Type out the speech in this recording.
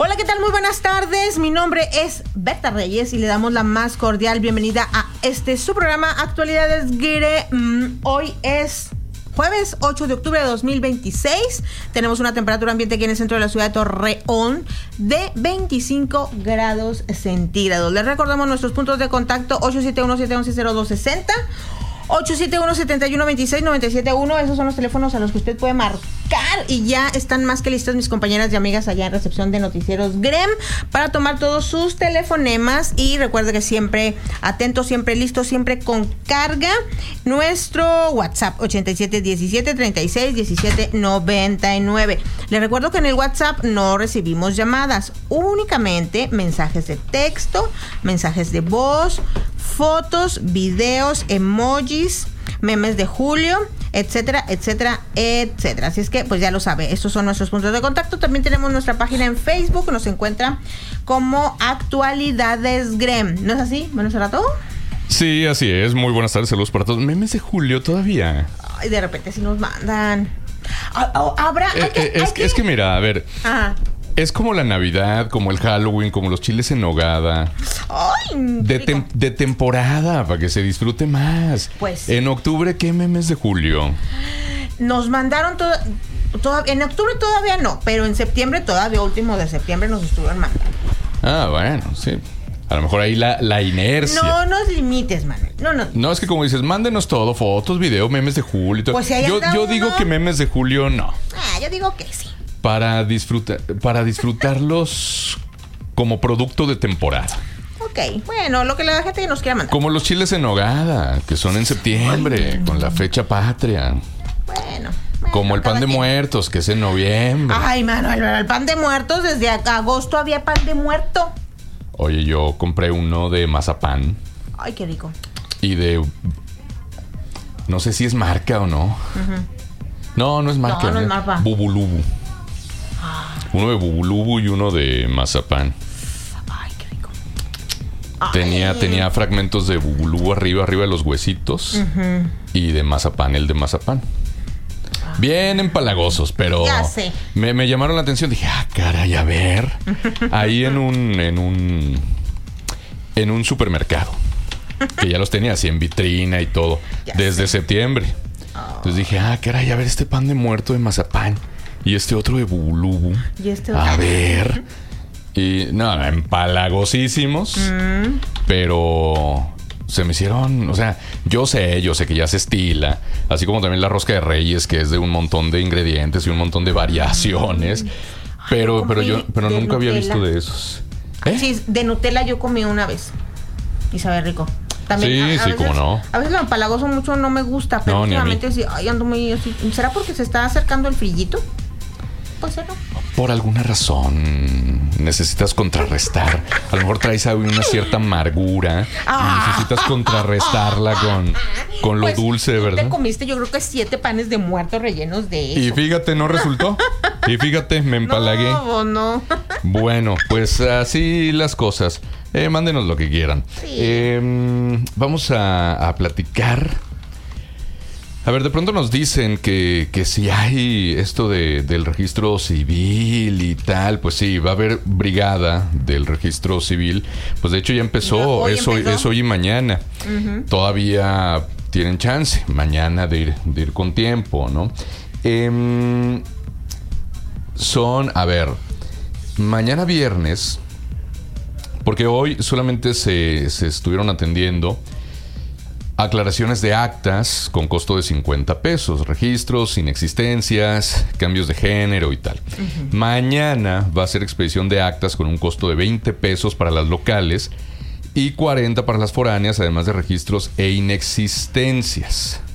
Hola, ¿qué tal? Muy buenas tardes. Mi nombre es Berta Reyes y le damos la más cordial bienvenida a su programa Actualidades GREM. Hoy es jueves 8 de octubre de 2026. Tenemos una temperatura ambiente aquí en el centro de la ciudad de Torreón de 25 grados centígrados. Les recordamos nuestros puntos de contacto: 871-711-0260, 871-7126-971. Esos son los teléfonos a los que usted puede marcar. Y ya están más que listas mis compañeras y amigas allá en recepción de Noticieros GREM para tomar todos sus telefonemas. Y recuerde que siempre atento, siempre listo, siempre con carga. Nuestro WhatsApp 8717-361799. Les recuerdo que en el WhatsApp no recibimos llamadas, únicamente mensajes de texto, mensajes de voz, fotos, videos, emojis, memes de Julio, etcétera, etcétera, etcétera. Así es que, pues ya lo sabe, estos son nuestros puntos de contacto. También tenemos nuestra página en Facebook, nos encuentra como Actualidades GREM. ¿No es así? ¿Buenos rato? Sí, así es. Muy buenas tardes, saludos para todos. Memes de Julio todavía. Ay, de repente sí nos mandan. Habrá... Es que mira, a ver... Ajá. Es como la Navidad, como el Halloween, como los chiles en nogada. ¡Ay! De temporada, para que se disfrute más. Pues. En octubre, ¿qué memes de Julio? Nos mandaron en octubre todavía no, pero en septiembre todavía, último de septiembre, nos estuvieron mandando. Ah, bueno, sí. A lo mejor ahí la inercia. No nos limites, Manuel. No, es que como dices, mándenos todo, fotos, videos, memes de Julio y todo. Pues si hay yo digo que memes de Julio no. Yo digo que sí. Para disfrutarlos como producto de temporada. Ok, bueno, lo que la gente nos quiera mandar. Como los chiles en nogada, que son en septiembre, con la fecha patria. Bueno, como el pan de muertos, que es en noviembre. Ay, Manuel, el pan de muertos, desde agosto había pan de muerto. Oye, yo compré uno de mazapán. Ay, qué rico. Y de... No sé si es marca o no. Uh-huh. No es marca. No es marca. Bubulubu. Uno de Bubulubu y uno de mazapán. Ay, qué rico. Tenía fragmentos de Bubulubu arriba de los huesitos. Uh-huh. Y de mazapán, el de mazapán. Bien empalagosos, pero ya sé. Me llamaron la atención. Dije, caray, a ver. Ahí en un supermercado. Que ya los tenía así en vitrina y todo. Desde septiembre. Entonces dije, caray, a ver este pan de muerto de mazapán. Y este otro de Bubulubu. A ver. Y no, empalagosísimos. Pero se me hicieron, o sea, yo sé que ya se estila. Así como también la rosca de Reyes, que es de un montón de ingredientes y un montón de variaciones. Pero nunca había visto de esos. Sí, de Nutella yo comí una vez. Y sabe rico. También, sí, cómo no. A veces lo empalagoso mucho no me gusta, pero últimamente sí, ando muy así. ¿Será porque se está acercando el frillito? Puede ser, ¿no? Por alguna razón necesitas contrarrestar. A lo mejor traes una cierta amargura y necesitas contrarrestarla con lo dulce, ¿verdad? Te comiste, yo creo que 7 panes de muerto rellenos de eso. Y fíjate, no resultó. Y fíjate, me empalagué. No. Bueno, pues así las cosas. Mándenos lo que quieran. Sí. Vamos a platicar. A ver, de pronto nos dicen que si hay esto del registro civil y tal, pues sí, va a haber brigada del registro civil. Pues de hecho ya empezó, es hoy y mañana. Uh-huh. Todavía tienen chance mañana de ir con tiempo, ¿no? Mañana viernes, porque hoy solamente se estuvieron atendiendo aclaraciones de actas con costo de 50 pesos, registros, inexistencias, cambios de género y tal. Uh-huh. Mañana va a ser expedición de actas con un costo de 20 pesos para las locales y 40 para las foráneas, además de registros e inexistencias.